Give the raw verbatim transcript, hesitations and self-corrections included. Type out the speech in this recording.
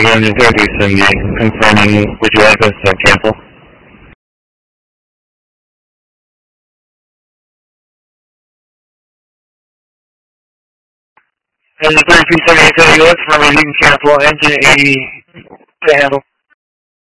on your third Cindy, confirming, would you like us to cancel? And the thirty-three seventy-eight U S, remember you can cancel engine eighty to handle.